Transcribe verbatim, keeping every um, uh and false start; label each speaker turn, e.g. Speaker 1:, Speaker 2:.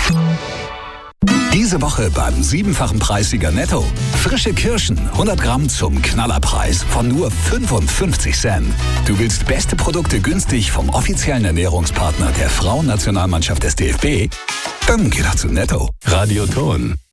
Speaker 1: Diese Woche beim siebenfachen Preissieger Netto. Frische Kirschen, hundert Gramm zum Knallerpreis von nur fünfundfünfzig Cent. Du willst beste Produkte günstig vom offiziellen Ernährungspartner der Frauennationalmannschaft des D F B? Dann geh doch zu Netto.
Speaker 2: Radio Ton